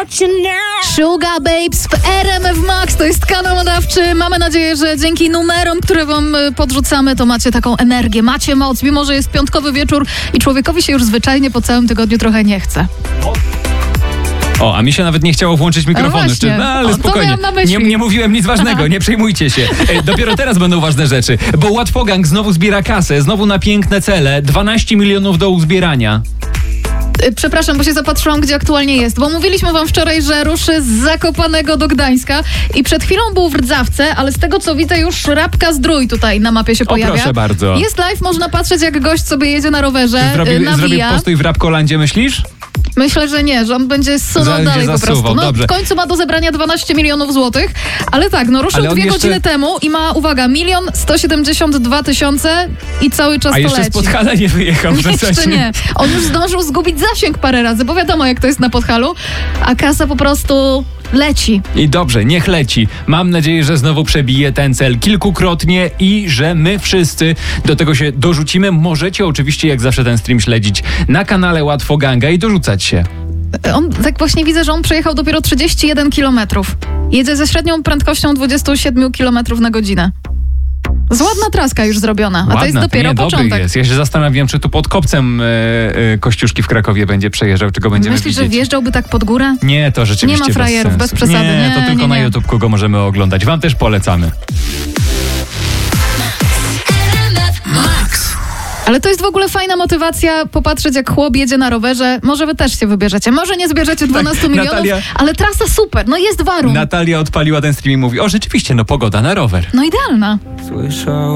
Sugar Babes w RMF Max, to jest kanał nadawczy. Mamy nadzieję, że dzięki numerom, które wam podrzucamy, to macie taką energię, macie moc, mimo że jest piątkowy wieczór i człowiekowi się już zwyczajnie po całym tygodniu trochę nie chce. O, a mi się nawet nie chciało włączyć mikrofonu. Ale spokojnie. Nie mówiłem nic ważnego, nie przejmujcie się. Dopiero teraz będą ważne rzeczy, bo Łatwogang znowu zbiera kasę, znowu na piękne cele. 12 milionów do uzbierania. Przepraszam, bo się zapatrzyłam, gdzie aktualnie jest, bo mówiliśmy wam wczoraj, że ruszy z Zakopanego do Gdańska i przed chwilą był w Rdzawce, ale z tego co widzę już Rabka Zdrój tutaj na mapie się pojawia. Proszę bardzo. Jest live, można patrzeć jak gość sobie jedzie na rowerze, Zrobi postój w Rabkolandzie, myślisz? Myślę, że nie, że on będzie zsunął dalej po prostu. No, w końcu ma do zebrania 12 milionów złotych, ale tak, no ruszył 2 godziny temu i ma, uwaga, 1 172 000 i cały czas to leci. A jeszcze z Podhala nie wyjechał. Jeszcze nie. On już zdążył zgubić zasięg parę razy, bo wiadomo jak to jest na Podhalu, a kasa po prostu leci. I dobrze, niech leci. Mam nadzieję, że znowu przebije ten cel kilkukrotnie i że my wszyscy do tego się dorzucimy. Możecie oczywiście jak zawsze ten stream śledzić na kanale Łatwoganga i dorzucać się. Tak właśnie widzę, że on przejechał dopiero 31 kilometrów. Jedzie ze średnią prędkością 27 kilometrów na godzinę. Z ładna traska już zrobiona, a to jest dopiero początek. Dobry jest. Ja się zastanawiam, czy tu pod kopcem Kościuszki w Krakowie będzie przejeżdżał, czy go będziemy Myślisz, widzieć. że wjeżdżałby tak pod górę? Nie, to rzeczywiście nie ma frajerów, bez przesady. Nie, to tylko na YouTube'ku go możemy oglądać. Wam też polecamy. Ale to jest w ogóle fajna motywacja, popatrzeć jak chłop jedzie na rowerze. Może wy też się wybierzecie. Może nie zbierzecie 12 milionów, ale trasa super, no jest warunek. Natalia odpaliła ten stream i mówi, o rzeczywiście, no pogoda na rower. No idealna.